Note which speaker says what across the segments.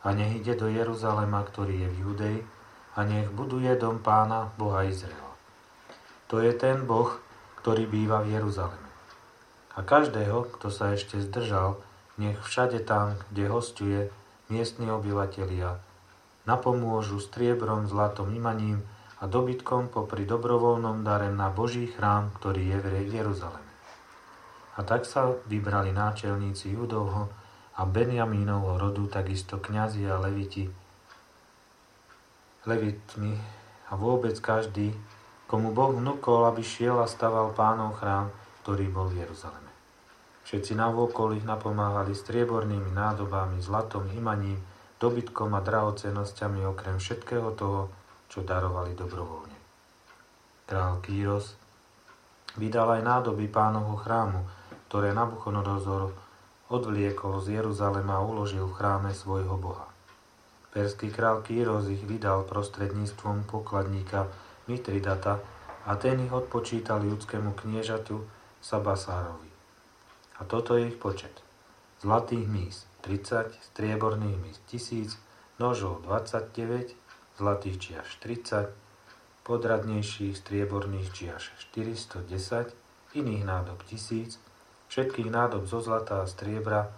Speaker 1: a nech ide do Jeruzalema, ktorý je v Judei, a nech buduje dom Pána, Boha Izraela. To je ten Boh, ktorý býva v Jeruzaleme. A každého, kto sa ešte zdržal, nech všade tam, kde hosťuje, miestni obyvatelia napomôžu striebrom, zlatom, imaním a dobytkom popri dobrovoľnom dare na Boží chrám, ktorý je v Jeruzaleme. A tak sa vybrali náčelníci Judovho a Benjamínovho rodu, takisto kňazi a levitmi a vôbec každý, komu Boh vnúkol, aby šiel a staval Pánov chrám, ktorý bol v Jeruzaleme. Všetci navôkol ich napomáhali striebornými nádobami, zlatom, imaním, dobytkom a drahocennosťami okrem všetkého toho, čo darovali dobrovoľne. Král Kýros vydal aj nádoby Pánovho chrámu, ktoré Nabuchodonozor odvliekol z Jeruzalema a uložil v chráme svojho Boha. Perský král Kýros ich vydal prostredníctvom pokladníka Mitridata a ten ich odpočítal judskému kniežaťu Sabasárovi. A toto je ich počet. Zlatých mís 30, strieborných mís 1000, nožov 29, zlatých čiaš 30, podradnejších strieborných čiaš 410, iných nádob 1000, všetkých nádob zo zlata a striebra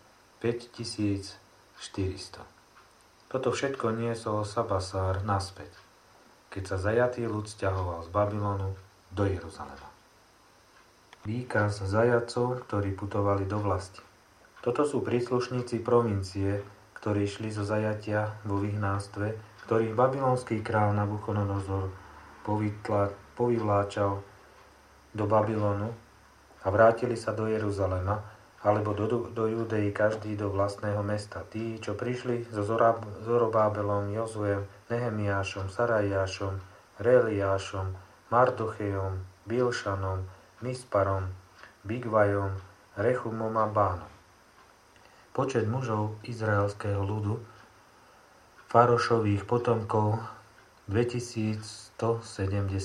Speaker 1: 5400. Toto všetko niesol Sabasár naspäť, keď sa zajatý ľud sťahoval z Babylonu do Jeruzalema. Výkaz zajatcov, ktorí putovali do vlasti. Toto sú príslušníci provincie, ktorí šli zo zajatia vo vyhnánstve, ktorých babylonský král Nabuchodonozor povyvláčal do Babylonu a vrátili sa do Jeruzalema, alebo do Judei, každý do vlastného mesta. Tí, čo prišli so Zorobábelom, Jozuem, Nehemiášom, Sarajášom, Reliášom, Mardochejom, Bilšanom, Misparom, Bigvajom, Rechumom a Bánom. Počet mužov izraelského ľudu, Farošových potomkov 2172.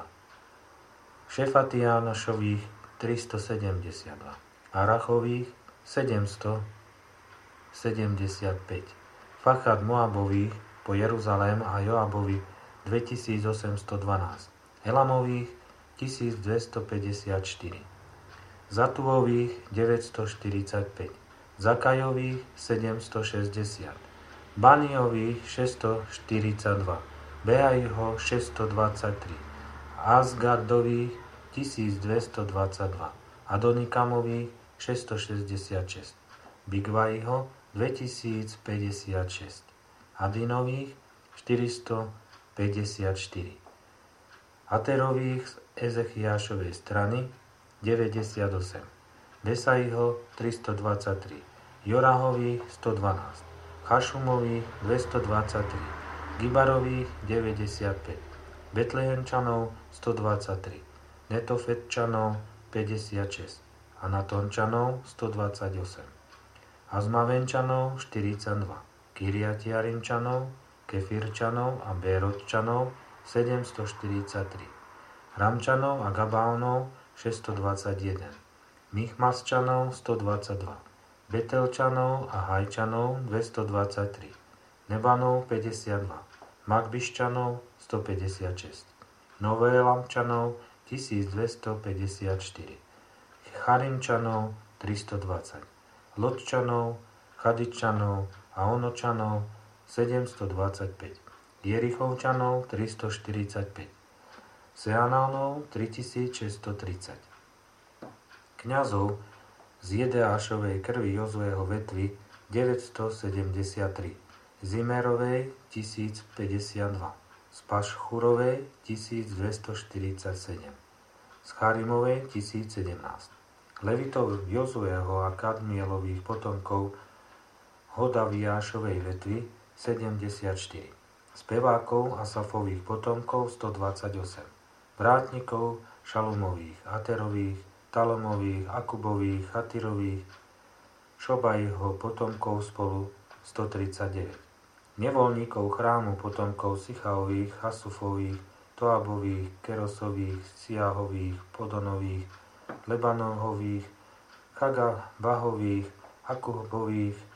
Speaker 1: Šefatiánošových 372. Arachových 775. Fachat Moabových po Jeruzalém a Joabovi 2812. Elamových 1254. Zatuových 945. Zakajových 760. Baniových 642. Beaiho 623. Azgardových 1222. Adonikamových 666. Bigvaiho 2056. Adinových 454. Aterových z Ezechiášovej strany 98. Besaiho 323. Jorahových 112. Chašumových 223. Gibarových 95. Betlehemčanov 123. Netofetčanov 56. Anatončanov 128. Azmavenčanov 42. Kiriatiarimčanov, Kefirčanov a Bérotčanov 743. Ramčanov a Gabaonov 621. Michmasčanov 122. Betelčanov a Hajčanov 223. Nebanov 52. Magbiščanov 156. Novélamčanov 1254. Charimčanov 320. Lodčanov, Chadičanov a Onočanov 725. Jerichovčanov 345. Seanánov 3630. Kňazov z Jedeášovej krvi Jozueho vetvy 973. Zimerovej 1052. Z Pašchurovej 1247. Z Charimovej 1017. Levitov Jozueho a Kadmielových potomkov Hodaviášovej vetvy 74. Spevákov Asafových potomkov 128. Vrátnikov Šalumových, Aterových, Talomových, Akubových, Chatirových, Šobajho potomkov spolu 139. Nevoľníkov chrámu potomkov Sichaových, Hasufových, Toabových, Kerosových, Siahových, Podonových, Lebanohových, Chagabahových, Akubových,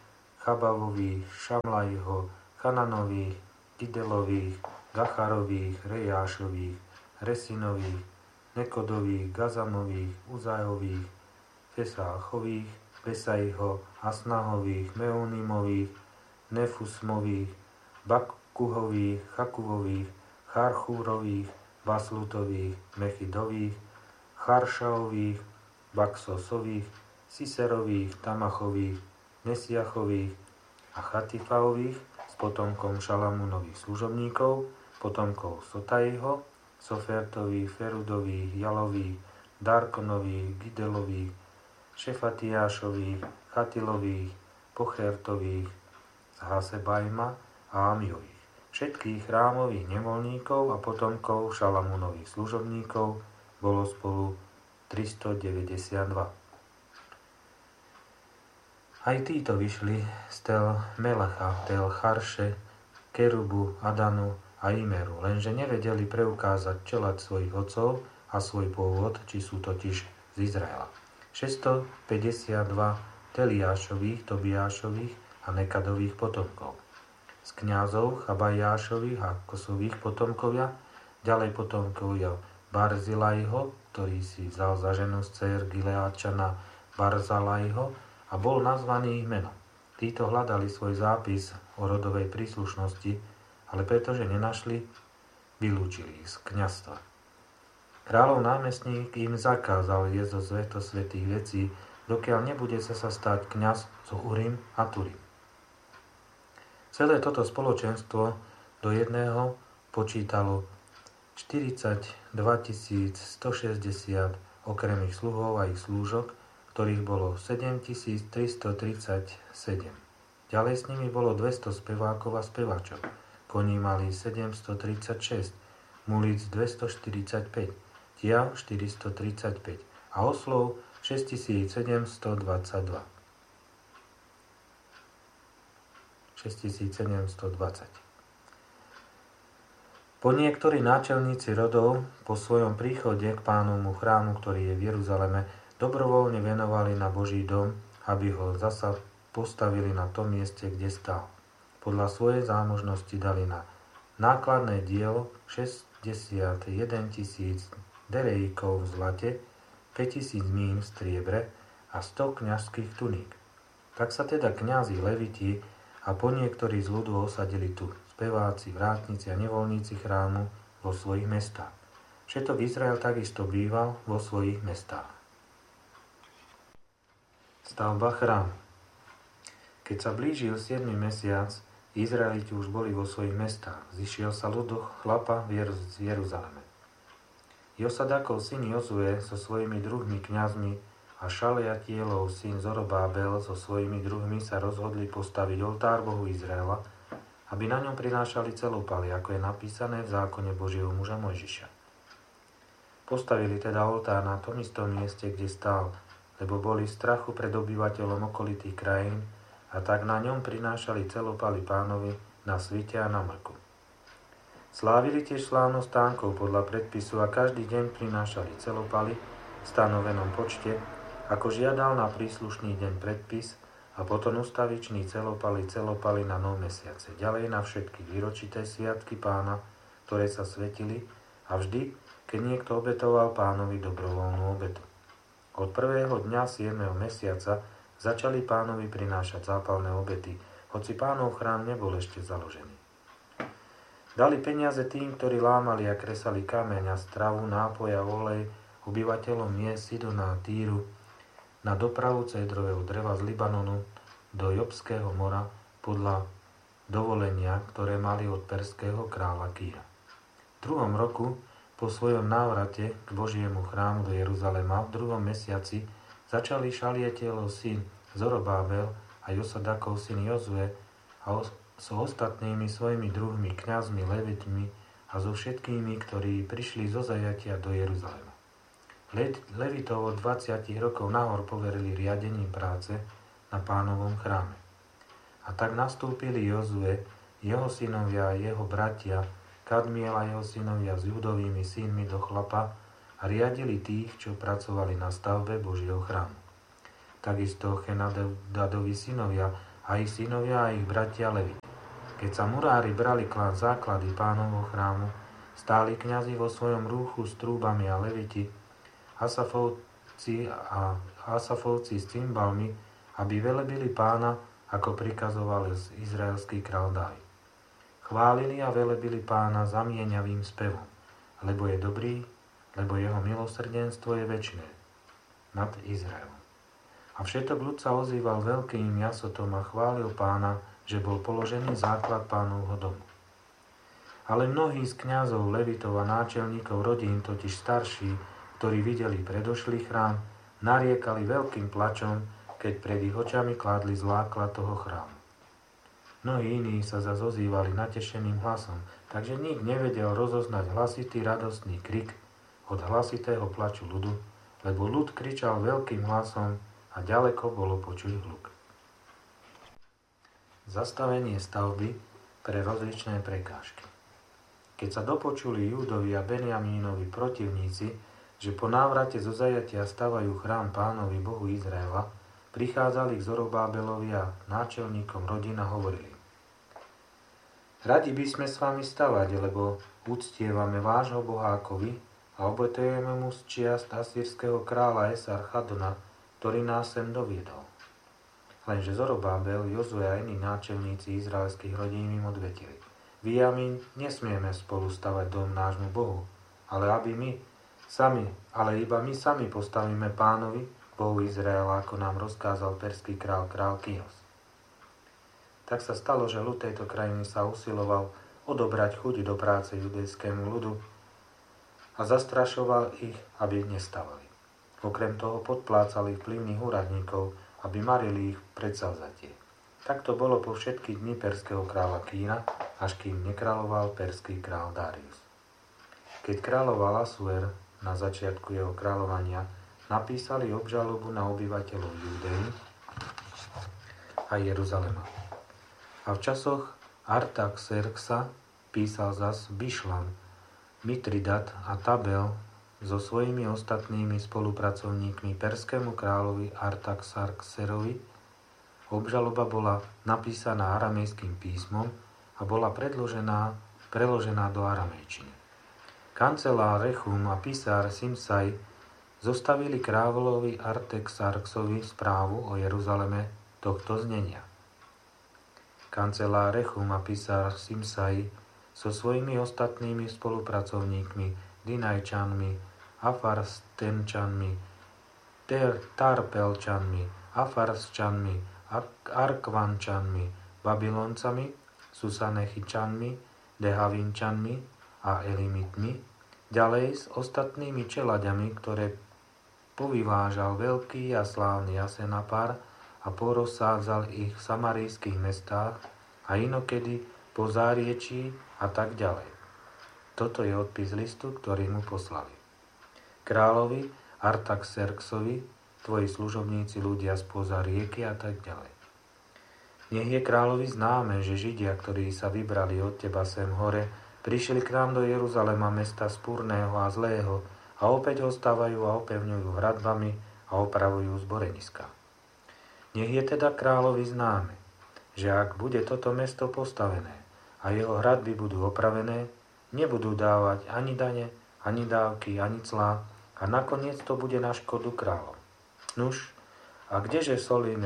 Speaker 1: Chabavových, Šamlajho, Chananových, Gidelových, Gacharových, Rejášových, Resinových, Nekodových, Gazamových, Uzajových, Fesáchových, Pesajho, Asnahových, Meunimových, Nefusmových, Bakkuhových, Chakuvových, Charchúrových, Baslutových, Mechidových, Charšaových, Baksosových, Siserových, Tamachových, Mesiachových a Chatifaových s potomkom Šalamúnových služobníkov, potomkov Sotajho, Sofertových, Ferudových, Jalových, Darkonových, Gidelových, Šefatiášových, Chatilových, Pochertových, z Hasebajma a Amiových, všetkých chrámových nevoľníkov a potomkov Šalamúnových služobníkov bolo spolu 392. Aj títo vyšli z Tel Melecha, Tel Charše, Kerubu, Adanu a Imeru, lenže nevedeli preukázať čeľaď svojich otcov a svoj pôvod, či sú totiž z Izraela. 652 Teliášových, Tobiášových a Nekadových potomkov. Z kňazov Chabajášových a Kosových potomkovia, ďalej potomkovia Barzilajho, ktorý si vzal za ženu z dcér Gileáčana Barzalajho a bol nazvaný ich menom. Títo hľadali svoj zápis o rodovej príslušnosti, ale pretože nenašli, vylúčili ich z kňazstva. Kráľov námestník im zakázal jesť zo svätých vecí, dokiaľ nebude sa stať kňaz zo Urim a Turim. Celé toto spoločenstvo do jedného počítalo 42 160 okrem ich sluhov a ich slúžok, ktorých bolo 7337. Ďalej s nimi bolo 200 spevákov a speváčok. Koní mali 736, mulic 245, tiav 435 a oslov 6722. 6720. Po niektorí náčelníci rodov po svojom príchode k Pánovmu chrámu, ktorý je v Jeruzaleme, dobrovoľne venovali na Boží dom, aby ho zasa postavili na tom mieste, kde stál. Podľa svojej zámožnosti dali na nákladné dielo 61 000 derejíkov v zlate, 5000 mín v striebre a 100 kňazských tuník. Tak sa teda kňazi, leviti a po niektorí z ľudu osadili tu, speváci, vrátnici a nevoľníci chrámu vo svojich mestách. Všetok Izrael takisto býval vo svojich mestách. Stavba chrámu. Keď sa blížil 7. mesiac, Izraeliti už boli vo svojich mestách. Zišiel sa ľud do chlapa v Jeruzaleme. Josadakov syn Jozue so svojimi druhmi kňazmi a Šaliatielov syn Zorobábel so svojimi druhmi sa rozhodli postaviť oltár Bohu Izraela, aby na ňom prinášali celopaly, ako je napísané v zákone Božieho muža Mojžiša. Postavili teda oltár na tom istom mieste, kde stál, lebo boli v strachu pred obyvateľom okolitých krajín a tak na ňom prinášali celopaly Pánovi na svite a na mrku. Slávili tiež slávnosť stánkov podľa predpisu a každý deň prinášali celopaly v stanovenom počte, ako žiadal na príslušný deň predpis a potom ustavičný celopaly na nov mesiace, ďalej na všetky výročité sviatky Pána, ktoré sa svetili a vždy, keď niekto obetoval Pánovi dobrovoľnú obetu. Od prvého dňa 7. mesiaca začali Pánovi prinášať zápalné obety, hoci Pánov chrám nebol ešte založený. Dali peniaze tým, ktorí lámali a kresali kameň a stravu, nápoj a olej obyvateľom miest Sidona a Týru na dopravu cédrového dreva z Libanonu do Jobského mora podľa dovolenia, ktoré mali od perského kráľa Kíra. V 2. roku po svojom návrate k Božiemu chrámu do Jeruzalema v 2. mesiaci začali Šalietielov syn Zorobábel a Josadakov syn Jozue a so ostatnými svojimi druhmi, kňazmi, levitmi a so všetkými, ktorí prišli zo zajatia do Jeruzalema. Levitov od 20 rokov nahor poverili riadením práce na Pánovom chráme. A tak nastúpili Jozue, jeho synovia a jeho bratia, Kadmiel a jeho synovia s Judovými synmi do chlapa a riadili tých, čo pracovali na stavbe Božieho chrámu. Takisto Chenadadovi synovia a ich synovia a ich bratia Leviti. Keď sa murári brali klásť základy Pánovho chrámu, stáli kňazi vo svojom rúchu s trúbami a Leviti, Asafovci s cymbalmi, aby velebili Pána, ako prikazoval izraelský král Dávid. Chválili a velebili Pána zamieňavým spevom, lebo je dobrý, lebo jeho milosrdenstvo je večné nad Izraelom. A všetok ľud sa ozýval veľkým jasotom a chválil Pána, že bol položený základ Pánovho domu. Ale mnohí z kňazov, levitov a náčelníkov rodín, totiž starší, ktorí videli predošlý chrám, nariekali veľkým plačom, keď pred ich očami kládli základ toho chrámu. Mnohí iní sa zas ozývali natešeným hlasom, takže nik nevedel rozoznať hlasitý radostný krik od hlasitého plaču ľudu, lebo ľud kričal veľkým hlasom a ďaleko bolo počuť hluk. Zastavenie stavby pre rozličné prekážky. Keď sa dopočuli Júdovi a Benjamínovi protivníci, že po návrate zo zajatia stavajú chrám Pánovi Bohu Izraela, prichádzali k Zorobábelovi a náčelníkom rodín a hovorili: Radi by sme s vami stavať, lebo uctievame vášho Boha ako vy a obetujeme mu z čiast asýrskeho kráľa Esarchadona, ktorý nás sem doviedol. Lenže Zorobábel, Jozue a iní náčelníci izraelských rodín im odvetili: Vy a my nesmieme spolu stavať dom nášmu Bohu, ale iba my sami postavíme Pánovi, Bohu Izraela, ako nám rozkázal perský král Kios. Tak sa stalo, že ľud tejto krajiny sa usiloval odobrať chuť do práce judejskému ľudu a zastrašoval ich, aby nestavali. Okrem toho podplácali vplyvných úradníkov, aby marili ich predsavzatie. Tak to bolo po všetky dni perského kráľa Kíra, až kým nekráľoval perský král Darius. Keď kráľoval Asuer, na začiatku jeho kráľovania, napísali obžalobu na obyvateľov Júdei a Jeruzalema. A v časoch Artaxerxa písal zas Bišlam, Mitridat a Tabel so svojimi ostatnými spolupracovníkmi perskému kráľovi Artaxerxerovi. Obžaloba bola napísaná aramejským písmom a bola preložená do aramejčiny. Kancelár Rechum a písár Simsaj zostavili kráľovi Artaxerxovi správu o Jeruzaleme tohto znenia. Kancelár Rechum a písár Simsaj so svojimi ostatnými spolupracovníkmi, Dinajčanmi, Afarstenčanmi, Tarpelčanmi, Afarsčanmi, Arkvančanmi, Babyloncami, Susanechičanmi, Dehavinčanmi a Elimitmi, ďalej s ostatnými čelaďami, ktoré povyvážal veľký a slávny Asenapar a porozsádzal ich v samarijských mestách a inokedy po záriečí a tak ďalej. Toto je odpis listu, ktorý mu poslali. Kráľovi Artaxerxovi, tvoji služobníci, ľudia spoza rieky a tak ďalej. Nech je kráľovi známe, že Židia, ktorí sa vybrali od teba sem hore, prišli k nám do Jeruzalema, mesta spúrneho a zlého, a opäť ho stavajú a opevňujú hradbami a opravujú zboreniska. Nech je teda kráľovi známe, že ak bude toto mesto postavené a jeho hradby budú opravené, nebudú dávať ani dane, ani dávky, ani clá a nakoniec to bude na škodu kráľom. Nuž, a keďže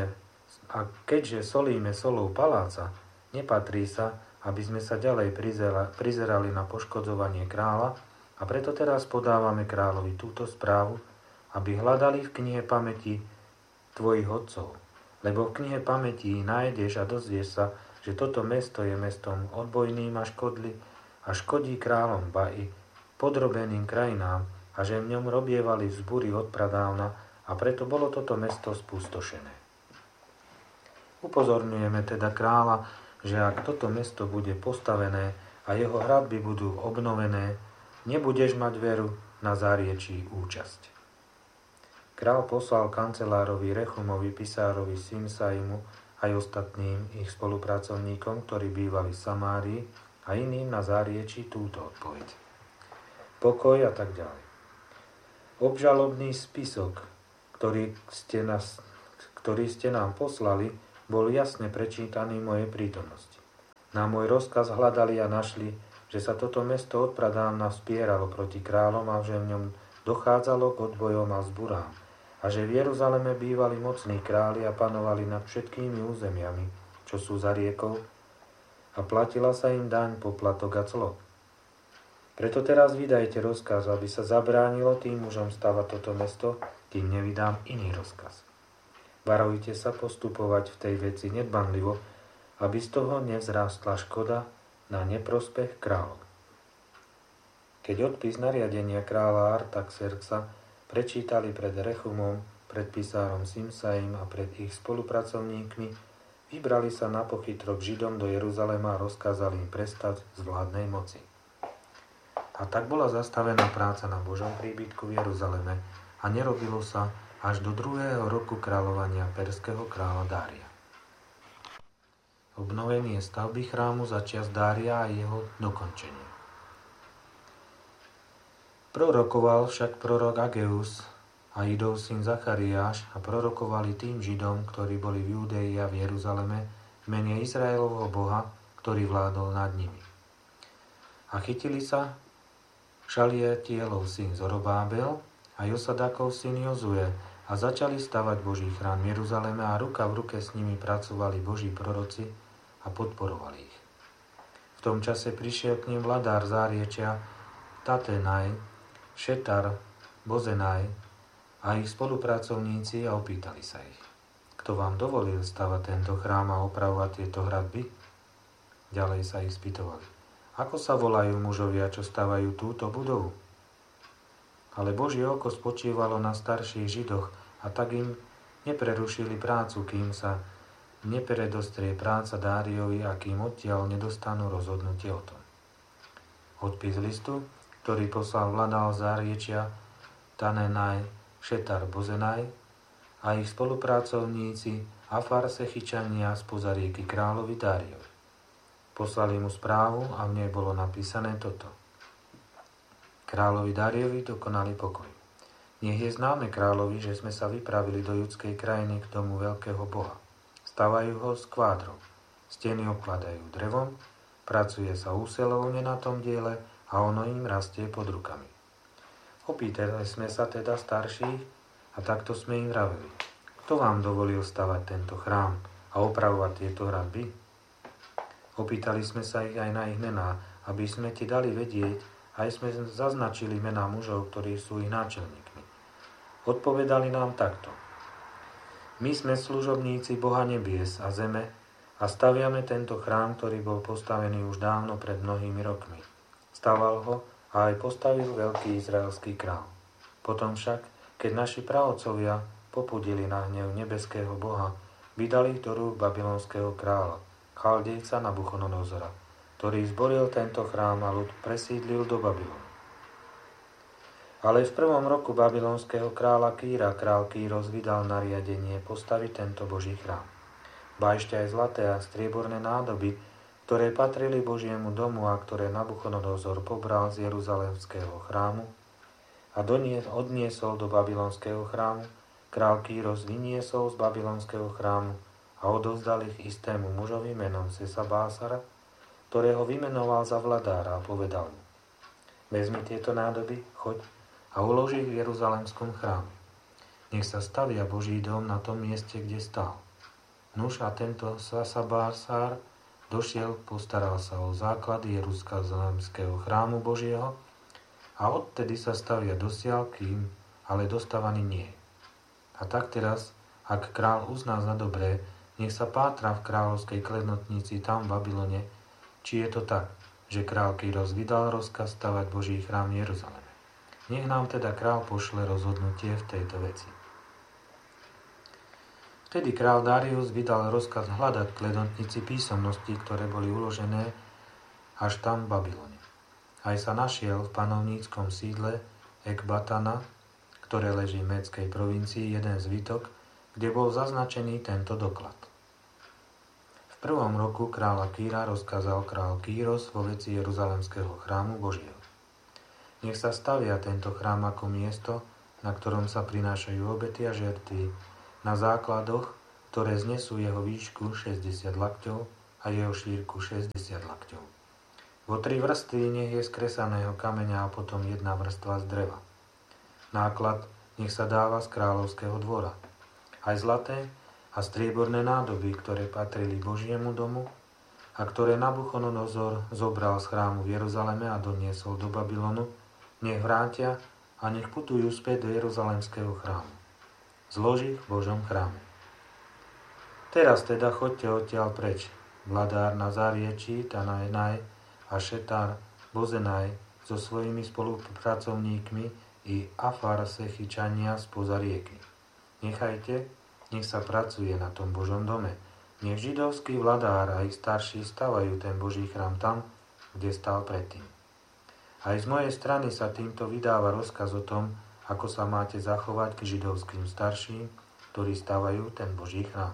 Speaker 1: solíme solou paláca, nepatrí sa, aby sme sa ďalej prizerali na poškodzovanie kráľa, a preto teraz podávame kráľovi túto správu, aby hľadali v knihe pamäti tvojich otcov. Lebo v knihe pamäti nájdeš a dozvieš sa, že toto mesto je mestom odbojným a škodí kráľom, ba i podrobeným krajinám, a že v ňom robievali vzbúry od pradávna, a preto bolo toto mesto spustošené. Upozorňujeme teda kráľa, že ak toto mesto bude postavené a jeho hradby budú obnovené, nebudeš mať veru na záriečí účasť. Král poslal kancelárovi Rechumovi, pisárovi Simsaimu aj ostatným ich spolupracovníkom, ktorí bývali v Samárii, a iným na záriečí túto odpoveď. Pokoj a tak ďalej. Obžalobný spisok, ktorý ste nám poslali, bol jasne prečítaný v mojej prítomnosti. Na môj rozkaz hľadali a našli, že sa toto mesto odpradávna vspieralo proti kráľom a že v ňom dochádzalo k odbojom a zburám a že v Jeruzaleme bývali mocní králi a panovali nad všetkými územiami, čo sú za riekou, a platila sa im daň, poplatok a clo. Preto teraz vydajte rozkaz, aby sa zabránilo tým mužom stavať toto mesto, kým nevydám iný rozkaz. Varujte sa postupovať v tej veci nedbanlivo, aby z toho nevzrástla škoda na neprospech kráľov. Keď odpis nariadenia kráľa Artaxerxa prečítali pred Rechumom, pred písárom Simsaim a pred ich spolupracovníkmi, vybrali sa na pochytro k Židom do Jeruzalema a rozkázali im prestať z vládnej moci. A tak bola zastavená práca na Božom príbytku v Jeruzaleme a nerobilo sa až do 2. roku kráľovania perského kráľa Dária. Obnovenie stavby chrámu za čias Dária a jeho dokončenie. Prorokoval však prorok Ageus a Idov syn Zachariáš a prorokovali tým Židom, ktorí boli v Judei a v Jeruzaleme, v mene Izraelovho Boha, ktorý vládol nad nimi. A chytili sa Šalietielov syn Zorobábel a Josadakov syn Jozue a začali stavať Boží chrám v Jeruzaleme a ruka v ruke s nimi pracovali Boží proroci a podporovali ich. V tom čase prišiel k nim vladár záriečia Tatenaj, Šetar, Bozenaj a ich spolupracovníci a opýtali sa ich: Kto vám dovolil stavať tento chrám a opravovať tieto hradby? Ďalej sa ich spýtovali: Ako sa volajú mužovia, čo stavajú túto budovu? Ale Božie oko spočívalo na starších Židoch a tak im neprerušili prácu, kým sa nepredostrie práca Dáriovi a kým odtiaľ nedostanú rozhodnutie o tom. Odpis listu, ktorý poslal vladár záriečia Tanenaj, Šetar, Bozenaj a ich spolupracovníci Afarsechičania spoza rieky kráľovi Dáriovi. Poslali mu správu a v nej bolo napísané toto: Kráľovi Dáriovi dokonalý pokoj. Nech je známe kráľovi, že sme sa vypravili do judskej krajiny k domu veľkého Boha. Stavajú ho z kvádrov, steny obkladajú drevom, pracuje sa úsilovne na tom diele a ono im rastie pod rukami. Opýtali sme sa teda starších a takto sme im vraveli: Kto vám dovolil stavať tento chrám a opravovať tieto hradby? Opýtali sme sa ich aj na ich mená, aby sme ti dali vedieť, aj sme zaznačili mená mužov, ktorí sú ich náčelníkmi. Odpovedali nám takto: My sme služobníci Boha nebies a zeme a staviame tento chrám, ktorý bol postavený už dávno pred mnohými rokmi. Staval ho a aj postavil veľký izraelský kráľ. Potom však, keď naši praotcovia popudili na hnev nebeského Boha, vydali ich do rúk babylonského kráľa, Chaldejca Nabuchodonozora, ktorý zboril tento chrám a ľud presídlil do Babylonu. Ale v 1. roku babylonského kráľa Kýra král Kýros vydal nariadenie postaviť tento Boží chrám. Ba ešte aj zlaté a strieborné nádoby, ktoré patrili Božiemu domu a ktoré Nabuchodonozor pobral z Jeruzalemského chrámu a odniesol do babylonského chrámu, král Kýros vyniesol z babylonského chrámu a odovzdal ich istému mužovi menom Sesabásara, ktorého vymenoval za vladára a povedal mu: Vezmi tieto nádoby, choď a uloži ich v Jeruzalemskom chráme. Nech sa stavia Boží dom na tom mieste, kde stál. Nuž a tento Sesabásar došiel, postaral sa o základy Jeruzalemského chrámu Božieho a odtedy sa stavia dosiaľ, kým ale dostávaný nie. A tak teraz, ak král uzná za dobré, nech sa pátra v kráľovskej klenotnici tam v Babylone, či je to tak, že král Kýros vydal rozkaz stavať Boží chrám v Jeruzaleme. Nech nám teda král pošle rozhodnutie v tejto veci. Vtedy král Darius vydal rozkaz hľadať v klenotnici písomnosti, ktoré boli uložené až tam v Babylone. Aj sa našiel v panovníckom sídle Ekbatana, ktoré leží v Médskej provincii, jeden zvitok, kde bol zaznačený tento doklad. V 1. roku kráľa Kýra rozkázal král Kýros vo veci Jeruzalemského chrámu Božieho. Nech sa stavia tento chrám ako miesto, na ktorom sa prinášajú obety a žertvy, na základoch, ktoré znesú jeho výšku 60 lakťov a jeho šírku 60 lakťov. Vo 3 vrstvy nech je z kresaného kameňa a potom 1 vrstva z dreva. Náklad nech sa dáva z kráľovského dvora. Aj zlaté a strieborné nádoby, ktoré patrili Božiemu domu a ktoré Nabuchodonozor zobral z chrámu v Jeruzaleme a doniesol do Babylonu, nech vrátia a nech putujú späť do Jeruzalemského chrámu. Zloží v Božom chráme. Teraz teda choďte odtiaľ preč. Vladár Nazariečí, Tanajnaj a Šetar Bozenaj so svojimi spolupracovníkmi i Afar Sechyčania spoza rieky. Nechajte, nech sa pracuje na tom Božom dome. Nech židovský vladár a ich starší stavajú ten Boží chrám tam, kde stál predtým. Aj z mojej strany sa týmto vydáva rozkaz o tom, ako sa máte zachovať k židovským starším, ktorí stavajú ten Boží chrám.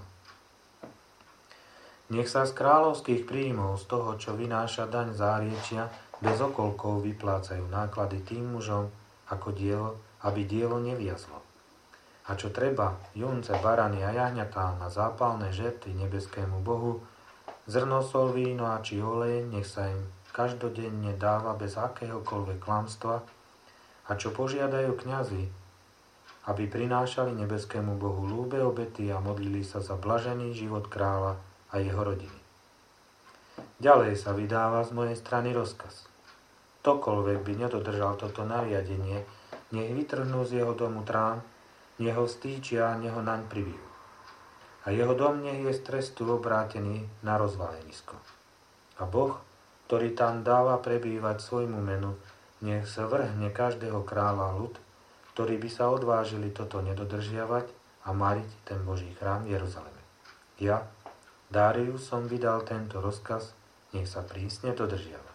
Speaker 1: Nech sa z kráľovských príjmov, z toho, čo vynáša daň záriečia, bez okolkov vyplácajú náklady tým mužom, ako dielo, aby dielo neviazlo. A čo treba, junce, barany a jahňatá na zápalné žerty nebeskému Bohu, zrno, sol, víno a či olej, nech sa im každodenne dáva bez akéhokoľvek klamstva, a čo požiadajú kňazi, aby prinášali nebeskému Bohu ľúbe obety a modlili sa za blažený život kráľa a jeho rodiny. Ďalej sa vydáva z mojej strany rozkaz. Ktokoľvek by nedodržal toto nariadenie, nech vytrhnú z jeho domu trám, nech ho stýčia a nech ho naň pribijú. A jeho dom nech je z trestu obrátený na rozvalenisko. A Boh, ktorý tam dáva prebývať svojmu menu, nech sa vrhne každého kráľa ľud, ktorí by sa odvážili toto nedodržiavať a mariť ten Boží chrám v Jeruzaleme. Ja, Dárius, som vydal tento rozkaz, nech sa prísne dodržiava.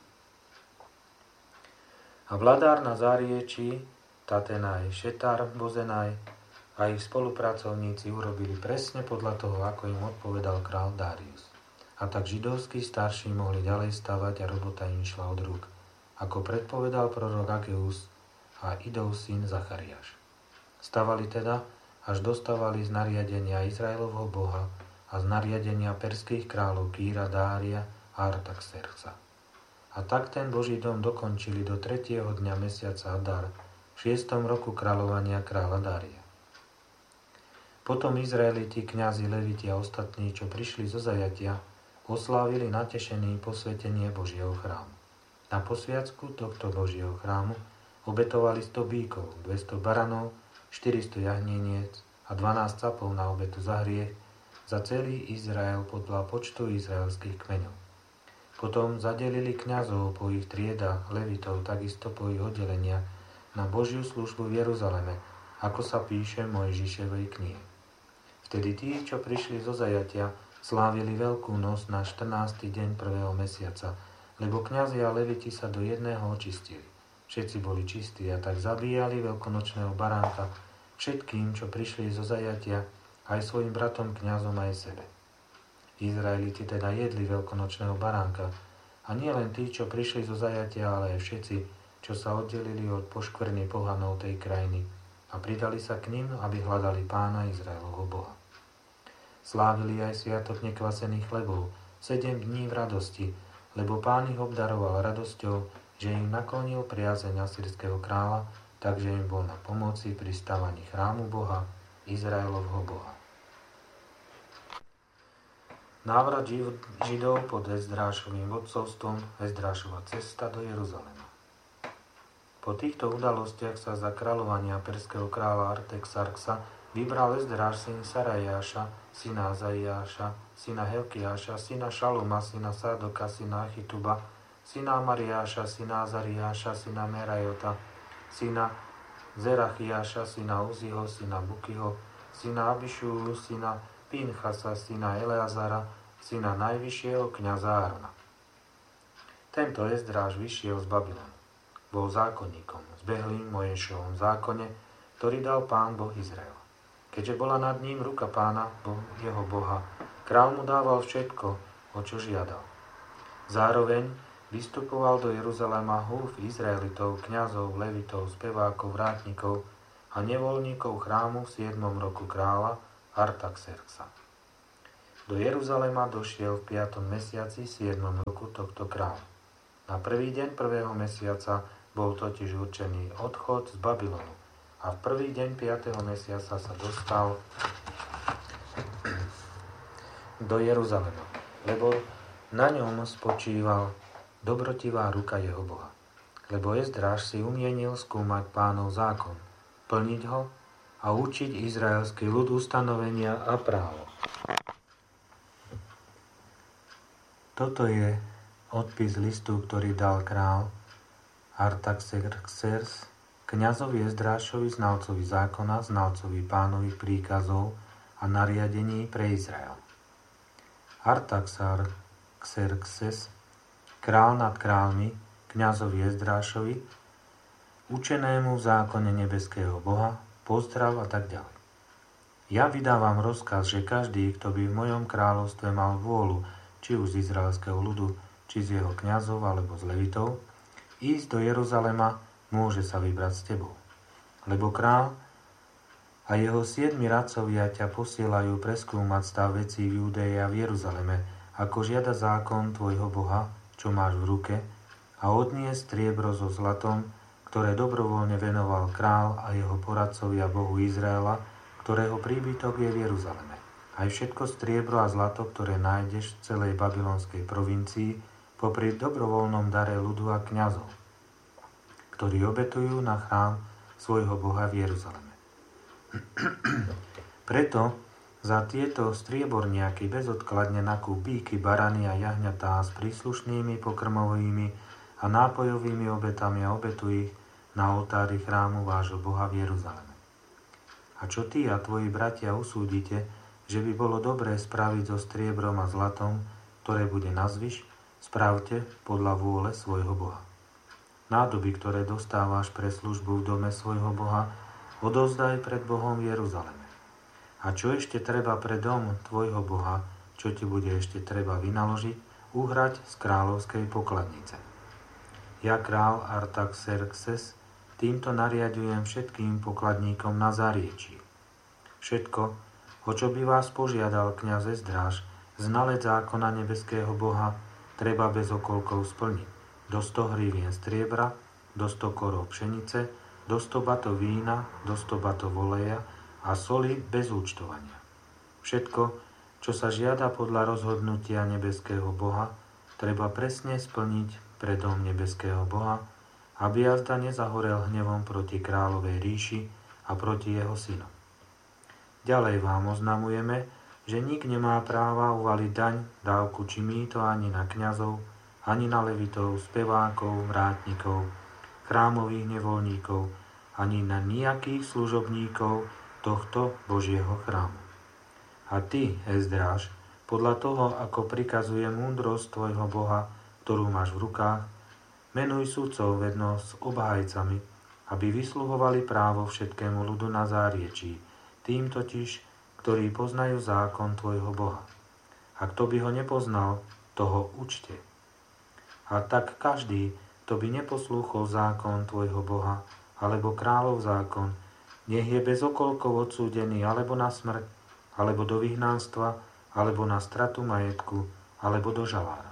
Speaker 1: A vladár na záriečí, Tatenaj, Šetar, Bozenaj a ich spolupracovníci urobili presne podľa toho, ako im odpovedal král Dárius. A tak židovskí starší mohli ďalej stavať a robota im šla od rúk, ako predpovedal prorok Ageus a Idov syn Zachariáš. Stavali teda, až dostávali z nariadenia Izraelovho boha a z nariadenia perských kráľov Kýra, Dária a Artaxerxa. A tak ten Boží dom dokončili do 3. dňa mesiaca Adar, v 6. roku kráľovania kráľa Dária. Potom Izraeliti, kňazi, leviti a ostatní, čo prišli zo zajatia, oslávili natešený posvetenie Božieho chrámu. Na posviacku tohto Božieho chrámu obetovali 100 bíkov, 200 baranov, 400 jahneniec a 12 capov na obetu za hriech za celý Izrael podľa počtu izraelských kmeňov. Potom zadelili kňazov po ich triedách, levitov takisto po ich oddeleniach na Božiu službu v Jeruzaleme, ako sa píše v Mojžišovej knihe. Vtedy tí, čo prišli zo zajatia, slávili Veľkú noc na 14. deň 1. mesiaca, lebo kňazi a leviti sa do jedného očistili. Všetci boli čistí a tak zabíjali veľkonočného baránka všetkým, čo prišli zo zajatia, aj svojim bratom kňazom aj sebe. Izraeliti teda jedli veľkonočného baránka a nie len tí, čo prišli zo zajatia, ale aj všetci, čo sa oddelili od poškvrny pohanov tej krajiny a pridali sa k nim, aby hľadali Pána Izraelovho Boha. Slávili aj sviatok nekvasených chlebov 7 dní v radosti, lebo Pán ich obdaroval radosťou, že im naklonil priazeň asýrskeho kráľa, takže im bol na pomoci pri stavaní chrámu Boha, Izraelovho Boha. Návrat Židov pod Ezdrášovým vodcovstvom, Ezdrášova cesta do Jeruzalema. Po týchto udalostiach sa za kráľovania perského kráľa Artaxerxa vybral Ezdráš syn Sarajáša, syna Azaiáša, syna Helkiáša, syna Šaluma, syna Sádoka, syna Achituba, syna Amariáša, syna Azariáša, syna Merajota, syna Zerachiáša, syna Uziho, syna Bukiho, syna Abišúlu, syna Pinchasa, syna Eleazara, syna najvyššieho kňaza Árona. Tento Ezdráš vyšiel z Babylonu. Bol zákonníkom, zbehlým Mojžišovom zákone, ktorý dal Pán Boh Izraela. Keďže bola nad ním ruka Pána, jeho Boha, kráľ mu dával všetko, o čo žiadal. Zároveň vystupoval do Jeruzalema húf Izraelitov, kňazov, levitov, spevákov, vrátnikov a nevoľníkov chrámu v 7. roku kráľa Artaxerxa. Do Jeruzalema došiel v 5. mesiaci 7. roku tohto kráľa. Na prvý deň 1. mesiaca bol totiž určený odchod z Babylonu a v prvý deň 5. mesiaca sa dostal do Jeruzalema, lebo na ňom spočíval dobrotivá ruka jeho Boha. Lebo Ezdráš si umienil skúmať Pánov zákon, plniť ho a učiť izraelský ľud ustanovenia a právo. Toto je odpis listu, ktorý dal král Artaxerxes kňazovi Ezdrášovi, znalcovi zákona, znalcovi Pánových príkazov a nariadení pre Izrael. Artaxerxes, král nad kráľmi, kňazovi Ezdrášovi, učenému v zákone nebeského Boha, pozdrav a tak ďalej. Ja vydávam rozkaz, že každý, kto by v mojom kráľovstve mal vôľu, či už z izraelského ľudu, či z jeho kňazov alebo z levitov, ísť do Jeruzalema, môže sa vybrať s tebou. Lebo král a jeho 7 radcovia ťa posielajú preskúmať stav vecí v Judei a v Jeruzaleme, ako žiada zákon tvojho Boha, čo máš v ruke, a odniesť striebro so zlatom, ktoré dobrovoľne venoval král a jeho poradcovia Bohu Izraela, ktorého príbytok je v Jeruzaleme. Aj všetko striebro a zlato, ktoré nájdeš v celej babylonskej provincii, popri dobrovoľnom dare ľudu a kňazov, ktorí obetujú na chrám svojho Boha v Jeruzaleme. Preto za tieto strieborniaky bezodkladne nakúp bíky, barany a jahňatá s príslušnými pokrmovými a nápojovými obetami a obetuj ich na oltári chrámu vášho Boha v Jeruzaleme. A čo ty a tvoji bratia usúdite, že by bolo dobré spraviť so striebrom a zlatom, ktoré bude nazvyš, spravte podľa vôle svojho Boha. Nádoby, ktoré dostávaš pre službu v dome svojho Boha, odovzdaj pred Bohom v Jeruzaleme. A čo ešte treba pre dom tvojho Boha, čo ti bude ešte treba vynaložiť, uhrať z kráľovskej pokladnice. Ja, král Artaxerxes, týmto nariadujem všetkým pokladníkom na záriečí. Všetko, o čo by vás požiadal kňaz Ezdráš, znalec zákona nebeského Boha, treba bez okolkov splniť. Do 100 hrivien striebra, do 100 korov pšenice, do 100 batov vína, do 100 batov oleja a soli bez účtovania. Všetko, čo sa žiada podľa rozhodnutia nebeského Boha, treba presne splniť pre dom nebeského Boha, aby jazda nezahorel hnevom proti kráľovej ríši a proti jeho synom. Ďalej vám oznamujeme, že nik nemá práva uvaliť daň, dávku či mýto ani na kňazov, ani na levitov, spevákov, vrátnikov, chrámových nevoľníkov, ani na nejakých služobníkov tohto Božieho chrámu. A ty, Ezdráš, podľa toho, ako prikazuje múdrosť tvojho Boha, ktorú máš v rukách, menuj sudcov vedno s obhajcami, aby vysluhovali právo všetkému ľudu na záriečí, tým totiž, ktorí poznajú zákon tvojho Boha. A kto by ho nepoznal, toho učte. A tak každý, kto by neposlúchol zákon tvojho Boha, alebo kráľov zákon, nech je bez okolkov odsúdený alebo na smrť, alebo do vyhnanstva, alebo na stratu majetku, alebo do žalára.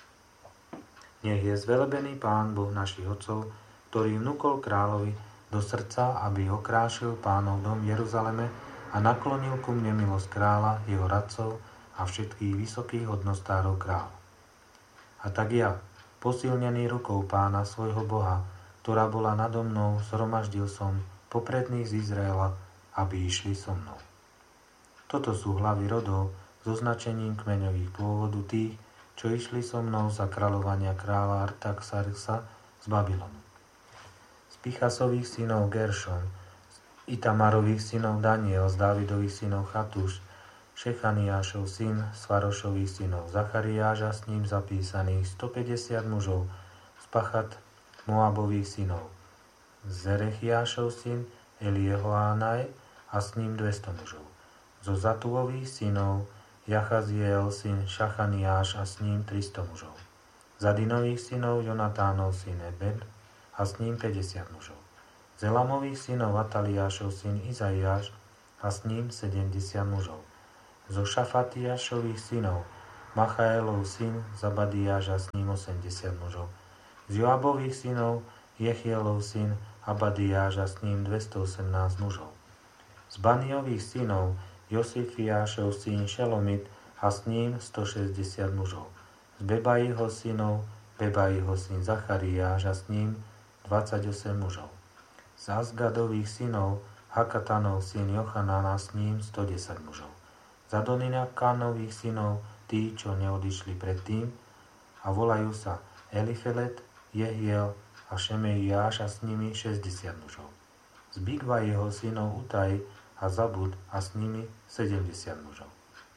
Speaker 1: Nech je zvelebený Pán Boh našich otcov, ktorý vnúkol kráľovi do srdca, aby okrášil Pánov dom v Jeruzaleme a naklonil ku mne milosť kráľa, jeho radcov a všetkých vysokých hodnostárov kráľa. A tak ja, posilnený rukou Pána svojho Boha, ktorá bola nado mnou, zhromaždil som popredných z Izraela, aby išli so mnou. Toto sú hlavy rodov s označením kmeňových pôvodu tých, čo išli so mnou za kráľovania kráľa Artaxerxa z Babylonu. Z Pichasových synov Geršom, z Itamarových synov Daniel, z Dávidových synov Chatúš, Šechaniášov syn, z Farošových synov Zachariáš a s ním zapísaných 150 mužov, z Pachat Moabových synov, Zerechiášov syn Eliehoánaj a s ním 200 mužov. Zo Zatúových synov Jachaziel syn Šachaniáš a s ním 300 mužov. Zadinových synov Jonatánov syn Ebed a s ním 50 mužov. Z Elamových synov Ataliášov syn Izaiáš a s ním 70 mužov. Zo Šafatiašových synov Machaelov syn Zabadiáš a s ním 80 mužov. Z Joabových synov Jechielov syn Abadiáš a s ním 218 mužov. Z Baniových synov Josifiášov syn Šelomit a s ním 160 mužov. Z Bebaiho synov Bebaiho syn Zachariáš a s ním 28 mužov. Z Azgadových synov Hakatanov syn Jochanan a s ním 110 mužov. Z Adonikanových synov tí, čo neodišli predtým a volajú sa Elifelet, Jehiel a Šemeiáš a s nimi 60 mužov. Z Bigva jeho synov Utaj a Zabud a s nimi 70 mužov.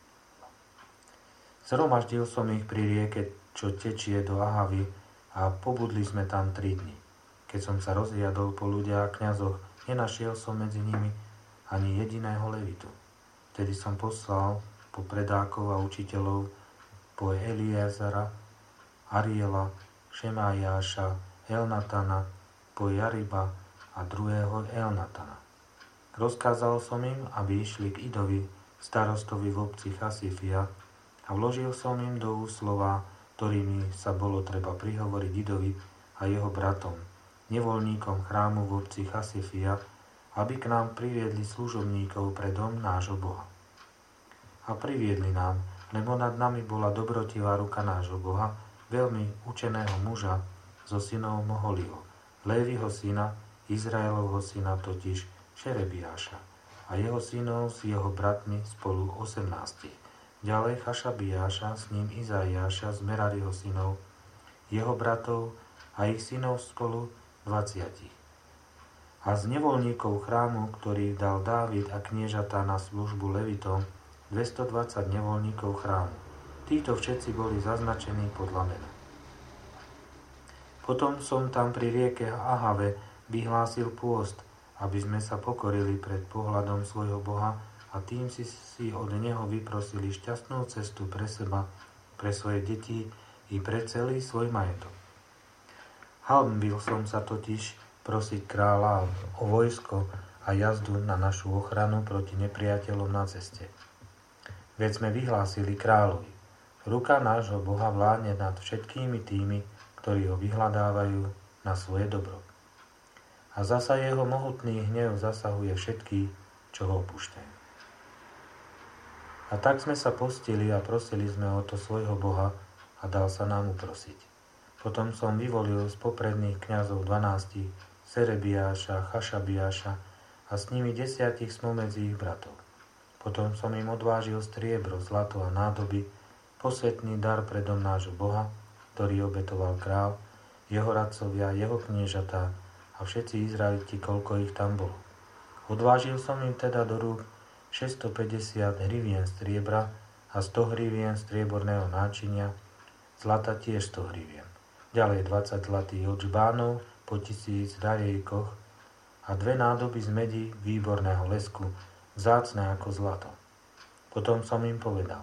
Speaker 1: Zhromaždil som ich pri rieke, čo tečie do Ahavy a pobudli sme tam 3 dni. Keď som sa rozhliadol po ľudia a kňazoch, nenašiel som medzi nimi ani jediného levitu. Vtedy som poslal po predákov a učiteľov, po Eliezara, Ariela, Šemajáša, Elnatana, po Jariba a druhého Elnatana. Rozkázal som im, aby išli k Idovi, starostovi v obci Chasifia, a vložil som im do úst slova, ktorými sa bolo treba prihovoriť Idovi a jeho bratom, nevoľníkom chrámu v obci Chasifia, aby k nám priviedli služobníkov pre dom nášho Boha. A priviedli nám, lebo nad nami bola dobrotivá ruka nášho Boha, veľmi učeného muža zo synov Moholiho, Léviho syna, Izraelovho syna totiž Šerebiáša a jeho synov s jeho bratmi spolu 18. Ďalej Chašabiáša, s ním Izaiáša z Merariho synov, jeho bratov a ich synov spolu 20. A z nevoľníkov chrámu, ktorých dal Dávid a kniežatá na službu Levitom, 220 nevoľníkov chrámu. Títo všetci boli zaznačení podľa mena. Potom som tam pri rieke Ahave vyhlásil pôst, aby sme sa pokorili pred pohľadom svojho Boha a tým si od Neho vyprosili šťastnú cestu pre seba, pre svoje deti i pre celý svoj majetok. Hanbil som sa totiž prosiť kráľa o vojsko a jazdu na našu ochranu proti nepriateľom na ceste. Veď sme vyhlásili kráľovi, ruka nášho Boha vládne nad všetkými tými, ktorí ho vyhľadávajú na svoje dobro. A zasa jeho mohutný hnev zasahuje všetkých, čo ho opúšťajú. A tak sme sa postili a prosili sme o to svojho Boha a dal sa nám uprosiť. Potom som vyvolil z popredných kňazov 12, Serebiáša, Chašabiáša a s nimi 10 spomedzi ich bratov. Potom som im odvážil striebro, zlato a nádoby, posvetný dar pre dom nášho Boha, ktorý obetoval král, jeho radcovia, jeho kniežatá a všetci Izraeliti, koľko ich tam bolo. Odvážil som im teda do rúk 650 hrivien striebra a 100 hrivien strieborného náčinia, zlata tiež 100 hrivien. Ďalej 20 zlatých odžbánov po 1000 darejkoch a 2 nádoby z medí výborného lesku, vzácne ako zlato. Potom som im povedal: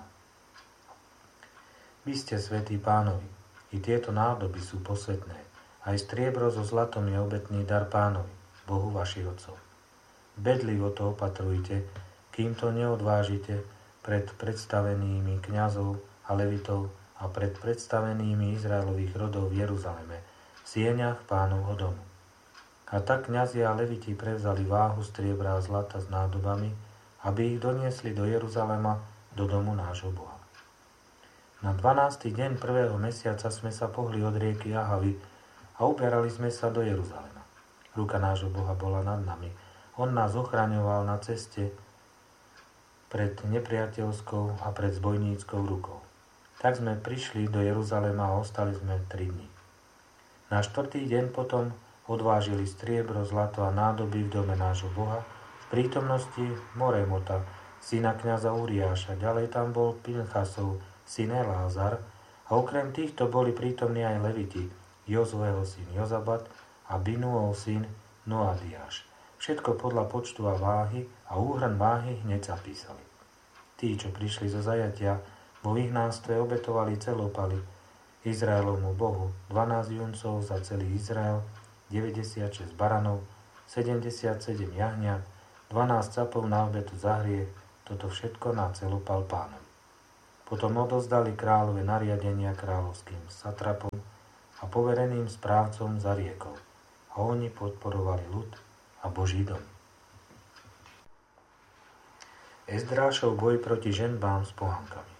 Speaker 1: Vy ste svätí Pánovi, i tieto nádoby sú posvätné, aj striebro so zlatom je obetný dar Pánovi, Bohu vašich otcov. Bedlivo to opatrujte, kým to neodvážite pred predstavenými kňazov a levitov a pred predstavenými Izraelových rodov v Jeruzaleme, v sieňach Pánovho domu. A tak kňazi a leviti prevzali váhu striebra a zlata s nádobami, aby ich doniesli do Jeruzalema, do domu nášho Boha. Na 12. deň 1. mesiaca sme sa pohli od rieky Ahavy a uberali sme sa do Jeruzalema. Ruka nášho Boha bola nad nami. On nás ochraňoval na ceste pred nepriateľskou a pred zbojníckou rukou. Tak sme prišli do Jeruzalema a ostali sme 3 dni. Na 4. deň potom odvážili striebro, zlato a nádoby v dome nášho Boha v prítomnosti Moremota, syna kňaza Uriáša. Ďalej tam bol Pinchasov, syn Elázar, a okrem týchto boli prítomní aj leviti, Jozueho syn Jozabat a Binuov syn Noadiáš. Všetko podľa počtu a váhy a úhrn váhy hneď zapísali. Tí, čo prišli zo zajatia, vo vyhnánstve obetovali celopaly Izraelovmu Bohu, 12 juncov za celý Izrael, 96 baranov, 77 jahňat, 12 capov na obetu za hriech, toto všetko na celopal pánom. Potom odozdali kráľové nariadenia kráľovským satrapom a povereným správcom za riekou. A oni podporovali ľud a Boží dom. Ezdrášov boj proti ženbám s pohankami.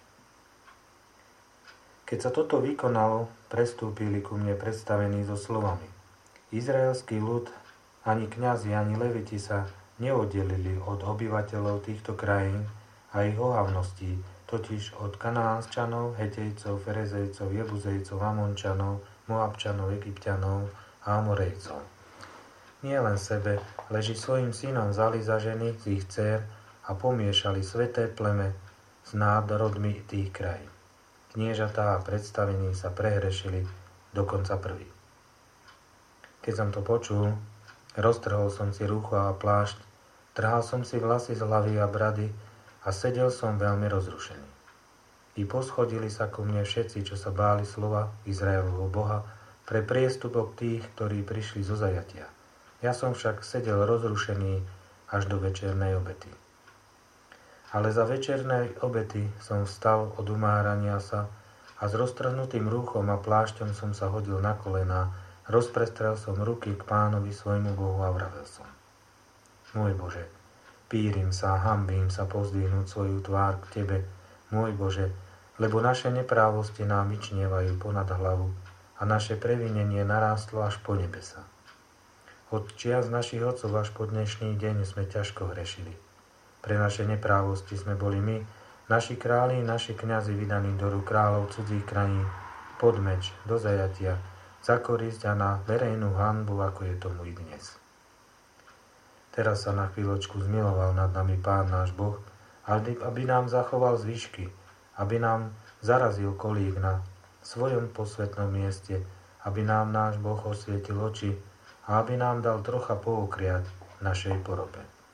Speaker 1: Keď sa toto vykonalo, prestúpili ku mne predstavení so slovami: Izraelský ľud, ani kňazi, ani leviti sa neoddelili od obyvateľov týchto krajín a ich ohavností, totiž od Kanánčanov, Hetejcov, Ferezejcov, Jebuzejcov, Amončanov, Moabčanov, Egypťanov a Amorejcov. Nie len sebe, leži svojim synom vzali za ženy z ich dcér a pomiešali sveté pleme s národmi tých krajín. Kniežatá a predstavení sa prehrešili, dokonca prví. Keď som to počul, roztrhol som si rúcho a plášť, trhal som si vlasy z hlavy a brady a sedel som veľmi rozrušený. I poschodili sa ku mne všetci, čo sa báli slova Izraelovho Boha, pre priestupok tých, ktorí prišli zo zajatia. Ja som však sedel rozrušený až do večernej obety. Ale za večernej obety som vstal od umárania sa a s roztrhnutým rúchom a plášťom som sa hodil na kolená, rozprestrel som ruky k Pánovi svojmu Bohu a vravel som: Môj Bože, pýrim sa a hanbím sa pozdvihnúť svoju tvár k Tebe, môj Bože, lebo naše neprávosti nám vyčnievajú ponad hlavu a naše previnenie narástlo až po nebesa. Od čias našich otcov až po dnešný deň sme ťažko hrešili. Pre naše neprávosti sme boli my, naši králi, naši kňazi vydaní do rúk kráľov cudzích krajín, pod meč, do zajatia, za korisť a na verejnú hanbu, ako je tomu i dnes. Teraz sa na chvíľočku zmiloval nad nami Pán náš Boh, aby nám zachoval zvyšky, aby nám zarazil kolík na svojom posvätnom mieste, aby nám náš Boh osvietil oči a aby nám dal trocha pookriať v našej porobe.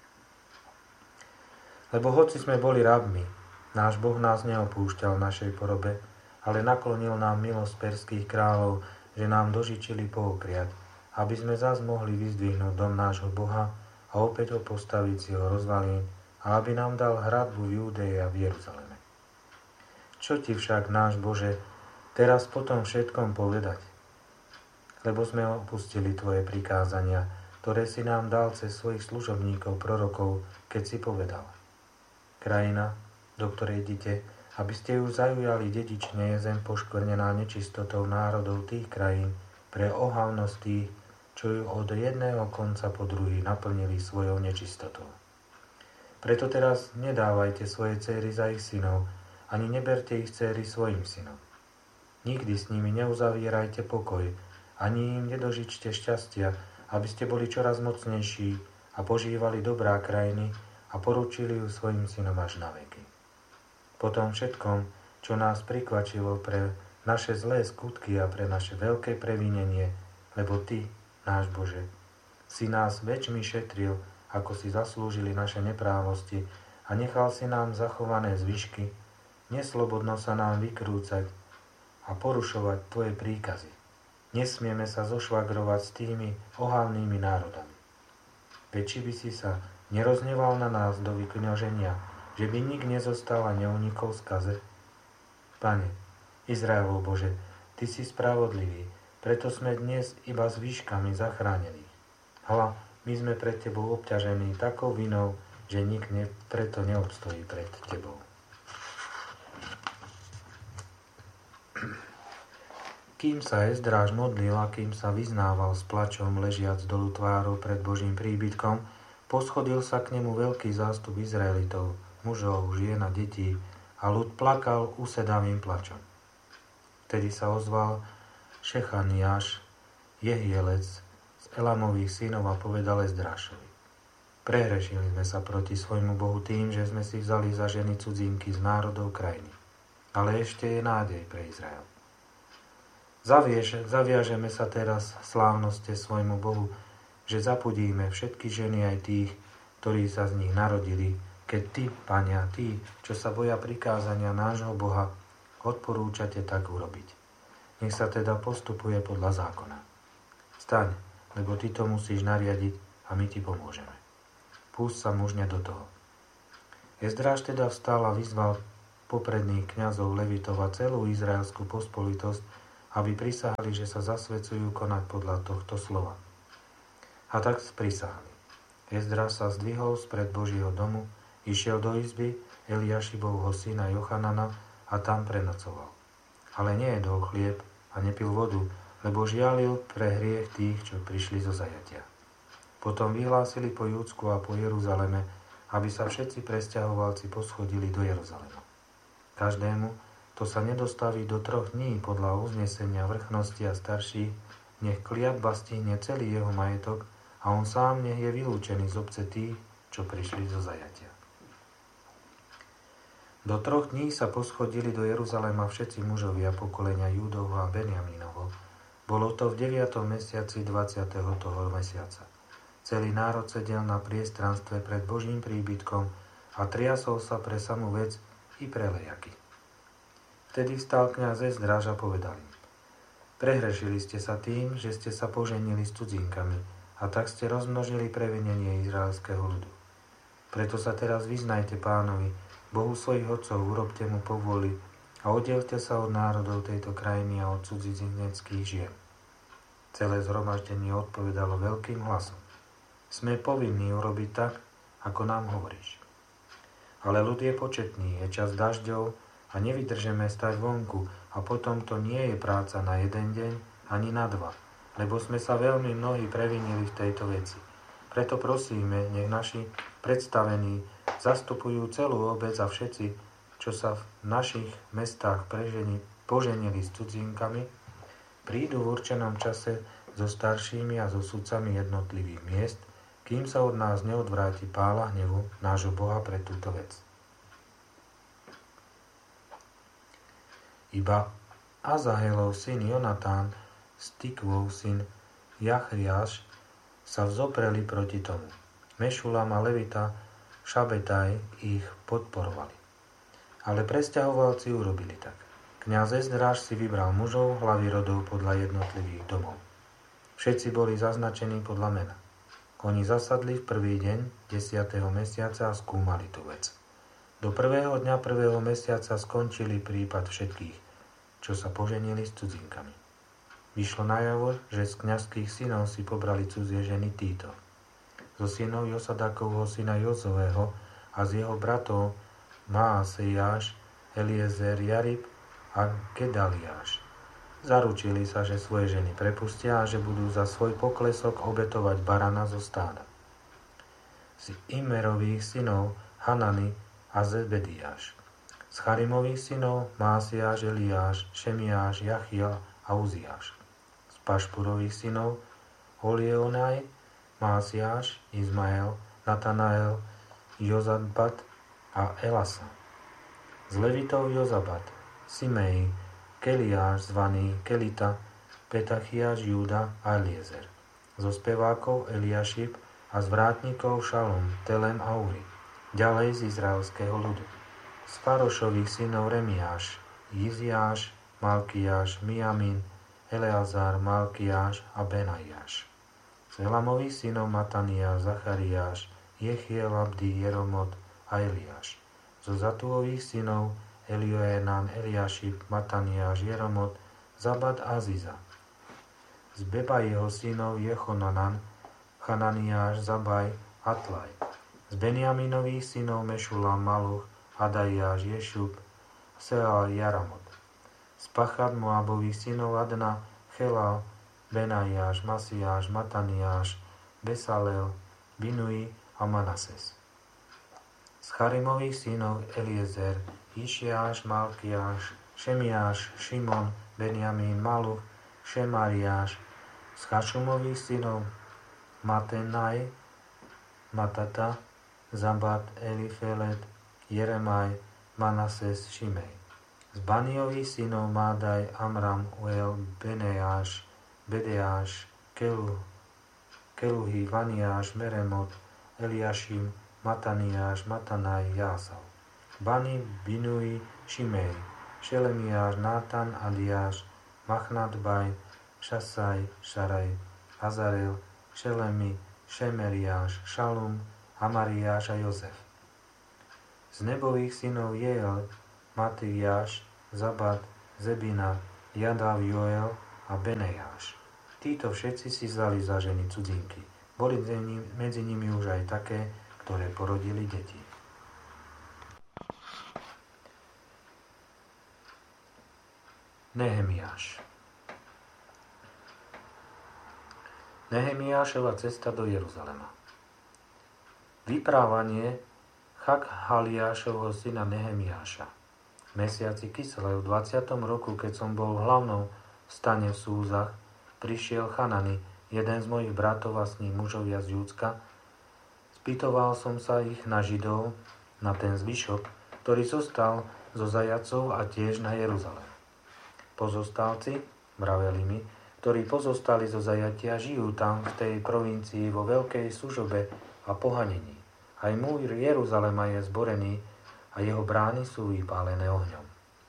Speaker 1: Lebo hoci sme boli rabmi, náš Boh nás neopúšťal v našej porobe, ale naklonil nám milosť perských kráľov, že nám dožičili pookriať, aby sme zas mohli vyzdvihnúť dom nášho Boha a opäť ho postaviť z jeho rozvalín a aby nám dal hradbu v Júdei a v Jeruzaleme. Čo ti však, náš Bože, teraz po tom všetkom povedať? Lebo sme opustili tvoje prikázania, ktoré si nám dal cez svojich služobníkov, prorokov, keď si povedal: Krajina, do ktorej idete, aby ste ju zaujali dedične, je zem poškvrnená nečistotou národov tých krajín pre ohavnosť tých, čo ju od jedného konca po druhý naplnili svojou nečistotou. Preto teraz nedávajte svoje céry za ich synov, ani neberte ich céry svojim synom. Nikdy s nimi neuzavierajte pokoj, ani im nedožičte šťastia, aby ste boli čoraz mocnejší a požívali dobrá krajiny a poručili ju svojim synom až na veky. Po tom všetkom, čo nás prikvačilo pre naše zlé skutky a pre naše veľké previnenie, lebo Ty, náš Bože, si nás väčšmi šetril, ako si zaslúžili naše neprávosti a nechal si nám zachované zvyšky, neslobodno sa nám vykrúcať a porušovať Tvoje príkazy. Nesmieme sa zošvagrovať s tými ohavnými národami. Veď či by si sa nerozneval na nás do vykňoženia, že by nik nezostal a neunikol skaze? Pane, Izraelov Bože, Ty si spravodlivý, preto sme dnes iba s výškami zachránení. Hľa, my sme pred Tebou obťažení takou vinou, že nik preto neobstojí pred Tebou. Kým sa Ezdráž modlil a kým sa vyznával s plačom ležiac dolu tvárou pred Božím príbytkom, poschodil sa k nemu veľký zástup Izraelitov, mužov, žien a detí a ľud plakal usedavým plačom. Vtedy sa ozval Šechaniáš, Jehielec z Elamových synov a povedal Ezdrášovi: Prehrešili sme sa proti svojmu Bohu tým, že sme si vzali za ženy cudzinky z národov krajiny. Ale ešte je nádej pre Izrael. Zaviažeme sa teraz slávnosti svojmu Bohu, že zapudíme všetky ženy aj tých, ktorí sa z nich narodili, keď Ty, Pania, Ty, čo sa boja prikázania nášho Boha, odporúčate tak urobiť. Nech sa teda postupuje podľa zákona. Staň, lebo Ty to musíš nariadiť a my Ti pomôžeme. púsť sa mužne do toho. Ezdráž teda vstal a vyzval popredných kňazov Levitov a celú izraelskú pospolitosť, aby prisahali, že sa zasvedcujú konať podľa tohto slova. A tak prisahali. Ezdráž sa zdvihol spred Božieho domu, išiel do izby Eliašibovho syna Jochanana a tam prenocoval. Ale nejedol chlieb a nepil vodu, lebo žialil pre hriech tých, čo prišli zo zajatia. Potom vyhlásili po Júdsku a po Jeruzaleme, aby sa všetci presťahovalci poschodili do Jeruzalema. Každému, kto sa nedostaví do 3 dní podľa uznesenia vrchnosti a starších, nech kliatba stihne celý jeho majetok a on sám nech je vylúčený z obce tých, čo prišli zo zajatia. Do 3 dní sa poschodili do Jeruzalema všetci mužovia pokolenia Júdovho a Benjamínovho. Bolo to v 9. mesiaci 20. toho mesiaca. Celý národ sedel na priestranstve pred Božím príbytkom a triasol sa pre samú vec i pre lejaky. Vtedy vstal kňaz Ezdráž a povedal im: Prehrešili ste sa tým, že ste sa poženili s cudzinkami a tak ste rozmnožili previnenie izraelského ľudu. Preto sa teraz vyznajte Pánovi, Bohu svojich otcov, urobte mu povôli a oddielte sa od národov tejto krajiny a od cudzineckých žien. Celé zhromaždenie odpovedalo veľkým hlasom: Sme povinní urobiť tak, ako nám hovoríš. Ale ľud je početný, je čas dažďov a nevydržeme stať vonku a potom to nie je práca na 1 deň ani na 2, lebo sme sa veľmi mnohí previnili v tejto veci. Preto prosíme, nech naši predstavení zastupujú celú obec a všetci, čo sa v našich mestách poženili s cudzinkami, prídu v určenom čase so staršími a so sudcami jednotlivých miest, kým sa od nás neodvráti pála hnevu nášho Boha pre túto vec. Iba Azahelov syn Jonatán s Tikvou syn Jachriáš sa vzopreli proti tomu. Mešulam a Levita Šabetaj ich podporovali. Ale presťahovalci urobili tak. Kňaz Ezdráž si vybral mužov, hlavy rodov podľa jednotlivých domov. Všetci boli zaznačení podľa mena. Oni zasadli v prvý deň 10. mesiaca a skúmali tú vec. Do 1. dňa 1. mesiaca skončili prípad všetkých, čo sa poženili s cudzinkami. Vyšlo najavo, že z kňazských synov si pobrali cudzie ženy títo: zo synov Josadakovho syna Jozového a z jeho bratov Maasejáš, Eliezer, Jarib a Gedaliáš. Zaručili sa, že svoje ženy prepustia a že budú za svoj poklesok obetovať barana zo stáda. Z Imerových synov Hanany a Zebediáš. Z Charimových synov Másiáš, Eliáš, Šemiáš, Jachiel a Uziáš. Z Pašpurových synov Olieonaj, Másiáš, Izmael, Natanael, Jozabat a Elasa. Z Levitov Jozabat, Simei, Keliáš zvaný Kelita, Petachiáš, Júda a Eliezer. Zo spevákov Eliašib a z vrátnikov Šalom, Telem a Uri. Ďalej z izraelského ľudu. Z Farošových synov Remiáš, Jiziáš, Malkiáš, Miamin, Eleazar, Malkiáš a Benajáš. Z Elamových synov Mataniáš, Zachariáš, Jechiel, Abdi, Jeromot a Eliáš. Zo Zatuových synov Elioenan, Eliašib, Mataniáš, Jeromot, Zabad a Ziza. Z Bebajeho synov Jechonanan, Hananiáš, Zabaj, Atlaj. Z Benjaminových synov Mešulam, Maluch, Adajáš, Ješub, Seal, Jaramot. Z Pachad Moabových synov Adna, Chelal, Benajáš, Masiáš, Mataniáš, Besalel, Binui a Manases. Z Charimových synov Eliezer, Išiáš, Malkiáš, Šemiáš, Šimon, Benjamín, Maluch, Šemariáš. Z Chašumových synov Matenaj, Matata, Zabad, Elifelet, Jeremaj, Manases, Šimej. Z Baniových synov Mádaj, Amram, Uel, Benejáš, Bedeáš, Keluhy, Vaniáš, Meremot, Eliašim, Mataniáš, Matanaj, Jásav. Bani, Binui, Šimej, Šelemiáš, Nátan, Adiáš, Machnatbaj, Šasaj, Šaraj, Azarel, Šelemi, Šemeriáš, Šalum, Amariáš a Jozef. Z nebových synov Jeiel, Matiáš, Zabad, Zebina, Jadav, Joel a Benejáš. Títo všetci si vzali za ženy cudzinky. Boli medzi nimi už aj také, ktoré porodili deti. Nehemiáš. Nehemiášova cesta do Jeruzalema. Vyprávanie Chakhaliášovho syna Nehemiáša. V mesiaci Kislev v 20. roku, keď som bol v hlavnom stane v Súzach, prišiel Chanani, jeden z mojich bratov a s ním mužovia z Júdska. Spýtoval som sa ich na Židov, na ten zvyšok, ktorý zostal zo zajacov a tiež na Jeruzalém. Pozostalci, vraveli mi, ktorí pozostali zo zajatia, žijú tam v tej provincii vo veľkej súžobe a pohanení. Aj múr Jeruzalema je zborený a jeho brány sú vypálené ohňom.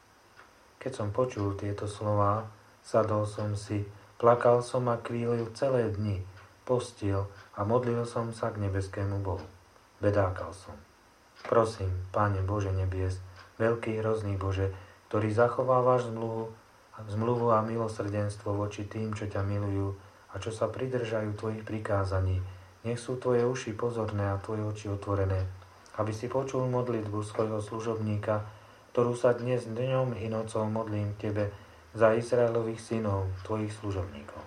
Speaker 1: Keď som počul tieto slová, sadol som si, plakal som a kvílil celé dni, postil a modlil som sa k nebeskému Bohu. Bedákal som. Prosím, Páne Bože nebies, veľký hrozný Bože, ktorý zachovávaš zmluvu a milosrdenstvo voči tým, čo ťa milujú a čo sa pridržajú tvojich prikázaní. Nech sú tvoje uši pozorné a tvoje oči otvorené, aby si počul modlitbu svojho služobníka, ktorú sa dnes dňom i nocou modlím tebe za Izraelových synov, tvojich služobníkov.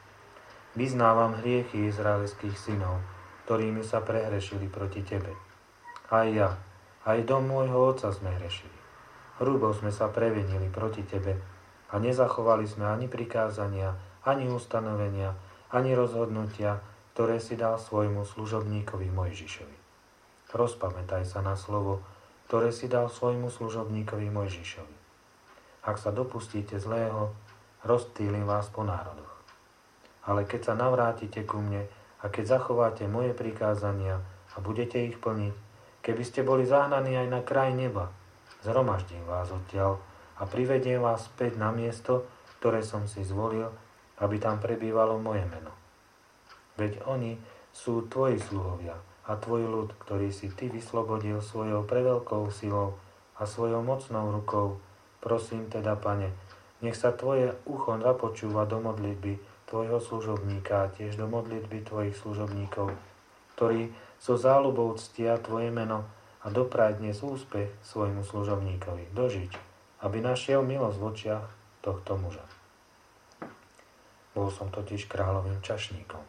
Speaker 1: Vyznávam hriechy izraelských synov, ktorými sa prehrešili proti tebe. Aj ja, aj dom môjho otca sme hrešili. Hrubo sme sa previnili proti tebe, a nezachovali sme ani prikázania, ani ustanovenia, ani rozhodnutia, ktoré si dal svojmu služobníkovi Mojžišovi. Rozpamätaj sa na slovo, ktoré si dal svojmu služobníkovi Mojžišovi. Ak sa dopustíte zlého, rozptýlim vás po národoch. Ale keď sa navrátite ku mne a keď zachováte moje prikázania a budete ich plniť, keby ste boli zahnaní aj na kraj neba, zhromaždím vás odtiaľ a privediem vás späť na miesto, ktoré som si zvolil, aby tam prebývalo moje meno. Veď oni sú tvoji sluhovia a tvoj ľud, ktorý si ty vyslobodil svojou preveľkou silou a svojou mocnou rukou. Prosím teda, Pane, nech sa tvoje ucho započúva do modlitby tvojho služobníka a tiež do modlitby tvojich služobníkov, ktorí so záľubou ctia tvoje meno a dopraj dnes úspech svojmu služobníkovi dožiť, aby našiel milosť v očiach tohto muža. Bol som totiž kráľovým čašníkom.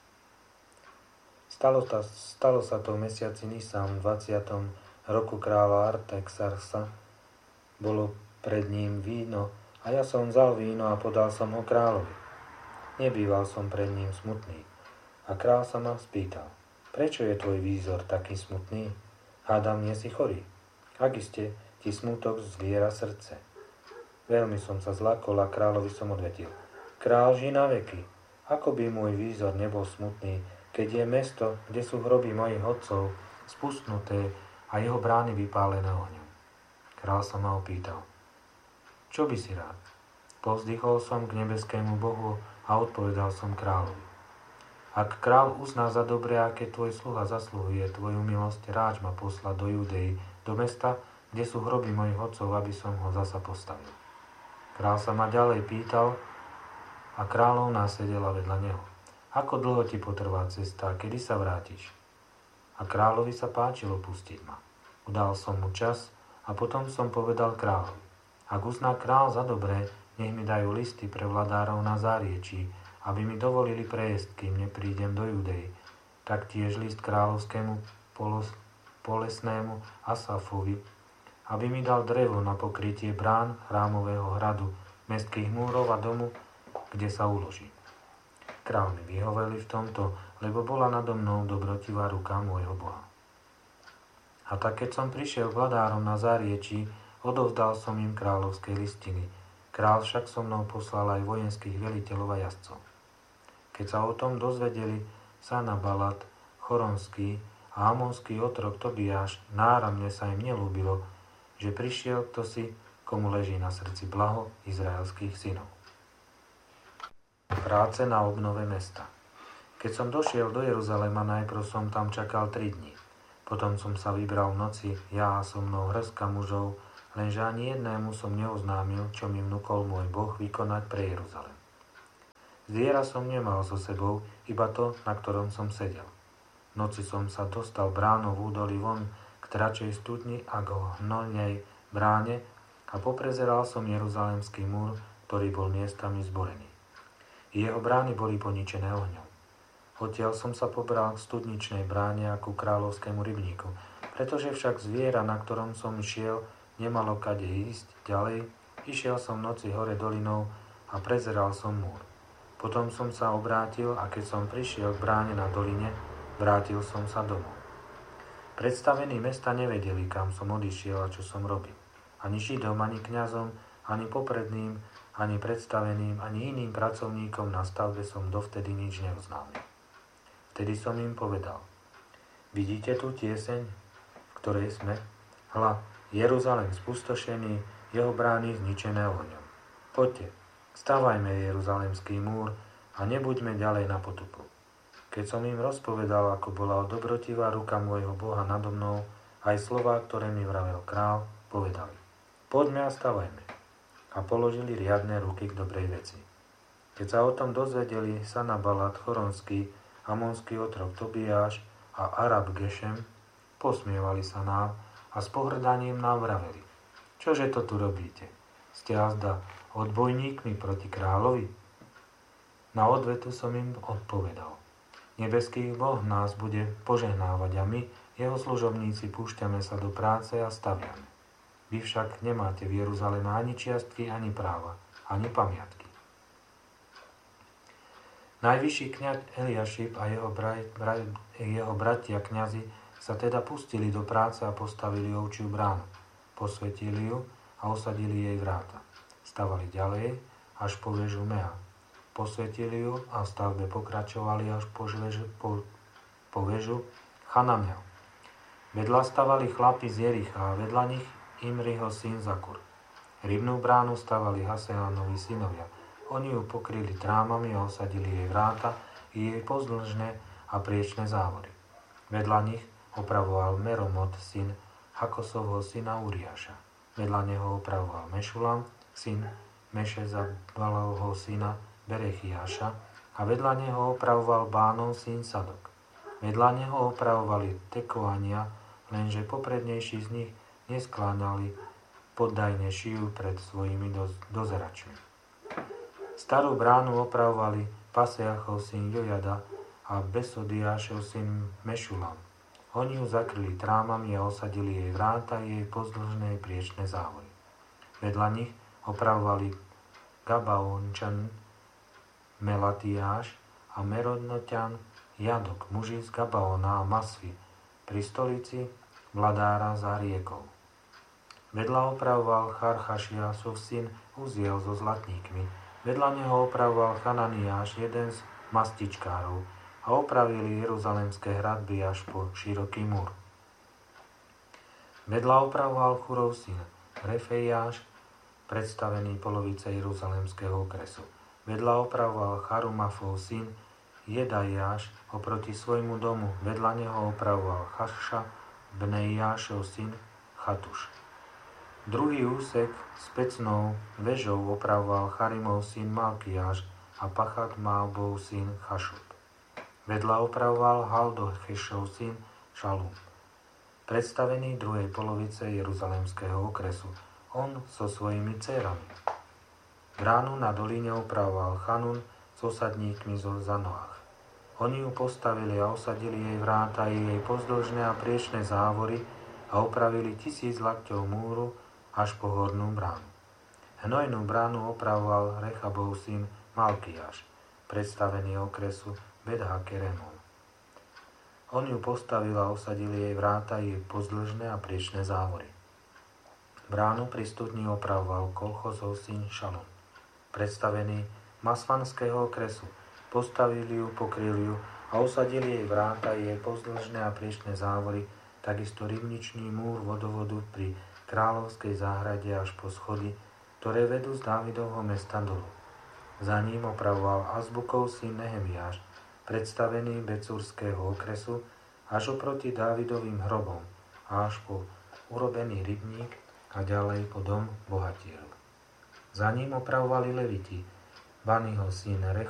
Speaker 1: Stalo sa to v mesiaci Nisan v 20. roku kráľa Artaxerxa. Bolo pred ním víno a ja som vzal víno a podal som ho kráľovi. Nebýval som pred ním smutný. A kráľ sa ma spýtal, prečo je tvoj výzor taký smutný? Hádam, nie si chorý. Ak iste, ti smutok zviera srdce. Veľmi som sa zlakol a kráľovi som odvetil. Kráľ žij na veky. Ako by môj výzor nebol smutný, keď je mesto, kde sú hroby mojich otcov, spustnuté a jeho brány vypálené ohňom. Kráľ sa ma opýtal. Čo by si rád? Povzdychol som k nebeskému Bohu a odpovedal som kráľovi. Ak kráľ uzná za dobré, aké tvoj sluha zasluhuje tvoju milosť, ráč ma poslať do Judei, do mesta, kde sú hroby mojich otcov, aby som ho zasa postavil. Kráľ sa ma ďalej pýtal a kráľovná sedela vedľa neho. Ako dlho ti potrvá cesta, kedy sa vrátiš? A kráľovi sa páčilo pustiť ma. Udal som mu čas a potom som povedal kráľovi. Ak uzná kráľ za dobré, nech mi dajú listy pre vladárov na záriečí, aby mi dovolili prejsť, kým neprídem do Judei. Taktiež list kráľovskému polesnému Asafovi, aby mi dal drevo na pokrytie brán chrámového hradu, mestských múrov a domu, kde sa uloží. Král mi vyhoveli v tomto, lebo bola nado mnou dobrotivá ruka môjho Boha. A tak, keď som prišiel k vladárom na záriečí, odovzdal som im kráľovské listiny. Král však so mnou poslal aj vojenských veliteľov a jazdcov. Keď sa o tom dozvedeli Sanabalat, Choronský a amonský otrok Tobiáš, náramne sa im nelúbilo, že prišiel ktosi, komu leží na srdci blaho izraelských synov. Práce na obnove mesta. Keď som došiel do Jeruzalema, najprv som tam čakal 3 dni. Potom som sa vybral v noci, ja a so mnou hrstka mužov, lenže ani jednému som neoznámil, čo mi vnúkol môj Boh vykonať pre Jeruzalem. Zviera som nemal so sebou, iba to, na ktorom som sedel. V noci som sa dostal bránou v údolí von k tračej studni a k hnojnej bráne a poprezeral som Jeruzalemský múr, ktorý bol miestami zborený. Jeho brány boli poničené ohňom. Odtiaľ som sa pobral k studničnej bráne a ku kráľovskému rybníku, pretože však zviera, na ktorom som išiel, nemalo kade ísť ďalej, išiel som v noci hore dolinou a prezeral som múr. Potom som sa obrátil a keď som prišiel k bráne na doline, vrátil som sa domov. Predstavení mesta nevedeli, kam som odišiel a čo som robil. Ani Židom, ani kňazom, ani popredným, ani predstaveným, ani iným pracovníkom na stavbe som dovtedy nič neoznámil. Vtedy som im povedal: vidíte tú tieseň, v ktorej sme? Hľa, Jeruzalém spustošený, jeho brány zničené ohňom. Poďte, stavajme Jeruzalemský múr a nebuďme ďalej na potupu. Keď som im rozpovedal, ako bola dobrotivá ruka môjho Boha nado mnou, aj slová, ktoré mi vravel král, povedali: poďme a stavajme. A položili riadne ruky k dobrej veci. Keď sa o tom dozvedeli Sanabalat Choronský, amonský otrok Tobiáš a Arab Gešem, posmievali sa nám a s pohrdaním nám vraveli: čože to tu robíte? Ste azda odbojníkmi proti kráľovi? Na odvetu som im odpovedal: nebeský Boh nás bude požehnávať a my, jeho služobníci, púšťame sa do práce a staviame. Vy však nemáte v Jeruzaleme ani čiastky, ani práva, ani pamiatky. Najvyšší kňaz Eliašib a jeho bratia kňazi sa teda pustili do práce a postavili ovčiu bránu. Posvetili ju a osadili jej vráta. Stavali ďalej až po väžu Mea. Posvetili ju a v stavbe pokračovali až po väžu Chanamel. Vedľa stavali chlapi z Jericha a vedľa nich Imriho syn Zakur. Rybnú bránu stavali Haseánovi synovia. Oni ju pokryli trámami a osadili jej vráta i jej pozdĺžne a priečne závory. Vedľa nich opravoval Meromot syn Hakosovho syna Uriáša. Vedľa neho opravoval Mešulam syn Mešezabalovho syna Berechiáša a vedľa neho opravoval Bánov syn Sadok. Vedľa neho opravovali Tekoania, lenže poprednejší z nich neskláňali poddajne šiju pred svojimi dozeračmi. Starú bránu opravovali Paseachov syn Jojada a Besodiášov syn Mešulam. Oni ju zakryli trámami a osadili jej vráta i jej pozdĺžne priečne závory. Vedľa nich opravovali Gabaončan Melatiáš a Merodnoťan Jadok, muži z Gabaona a Masvy, pri stolici vladára za riekou. Vedľa opravoval Charchašiasov syn Uziel so zlatníkmi. Vedľa neho opravoval Chananiáš, jeden z mastičkárov, a opravili jeruzalemské hradby až po široký múr. Vedľa opravoval Churov syn Refejáš, predstavený polovice jeruzalemského okresu. Vedľa opravoval Charumafov syn Jedajáš oproti svojmu domu. Vedľa neho opravoval Chaša, Bneijášov syn Chatuš. Druhý úsek s pecnou vežou opravoval Charimov syn Malkiáš a Pachat Mábov syn Chašut. Vedľa opravoval Haldochešov syn Šalum, predstavený druhej polovice jeruzalemského okresu, on so svojimi dcérami. Bránu na doline opravoval Chanun s osadníkmi zo Zanoach. Oni ju postavili a osadili jej vráta i jej pozdĺžne a priečne závory a opravili 1000 lakťov múru až po hornú bránu. Hnojnú bránu opravoval Rechabov syn Malkiáš, predstavený okresu Bedhakeremon. On ju postavil a osadili jej vráta i pozdĺžne a priečne závory. Bránu pri studni opravoval Kolchozov syn Šalom, predstavený Masfanského okresu. Postavili ju, pokryli ju a osadili jej vráta i jej pozdĺžne a priečne závory, takisto rybničný múr vodovodu pri kráľovskej záhrade až po schody, ktoré vedú z Dávidovho mesta dolu. Za ním opravoval Azbukov syn Nehemiáš, predstavený Becurského okresu, až oproti Dávidovým hrobom a až po urobený rybník a ďalej po dom bohatierov. Za ním opravovali leviti, Baniho syn